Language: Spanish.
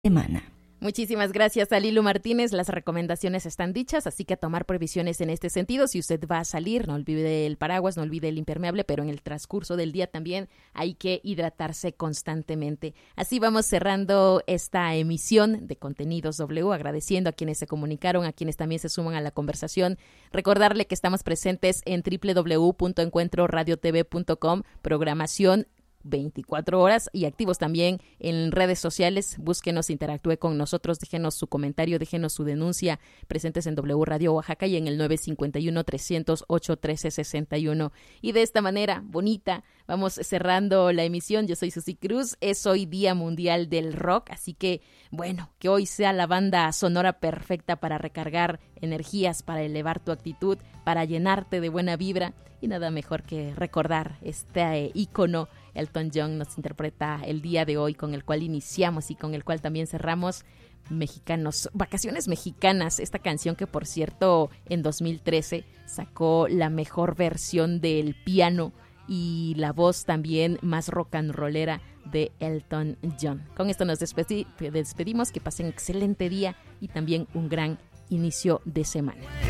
semana. Muchísimas gracias a Lilu Martínez. Las recomendaciones están dichas, así que a tomar previsiones en este sentido. Si usted va a salir, no olvide el paraguas, no olvide el impermeable, pero en el transcurso del día también hay que hidratarse constantemente. Así vamos cerrando esta emisión de Contenidos W, agradeciendo a quienes se comunicaron, a quienes también se suman a la conversación. Recordarle que estamos presentes en www.encuentroradiotv.com, programación 24 horas y activos también en redes sociales. Búsquenos, interactúe con nosotros, déjenos su comentario, déjenos su denuncia, presentes en W Radio Oaxaca y en el 951-308-1361. Y de esta manera bonita vamos cerrando la emisión. Yo soy Susi Cruz, es hoy Día Mundial del Rock, así que bueno, que hoy sea la banda sonora perfecta para recargar energías, para elevar tu actitud, para llenarte de buena vibra, y nada mejor que recordar este ícono. Elton John nos interpreta el día de hoy, con el cual iniciamos y con el cual también cerramos Mexicanos, Vacaciones Mexicanas, esta canción que por cierto en 2013 sacó la mejor versión del piano y la voz también más rock and rollera de Elton John. Con esto nos despedimos, que pasen un excelente día y también un gran inicio de semana.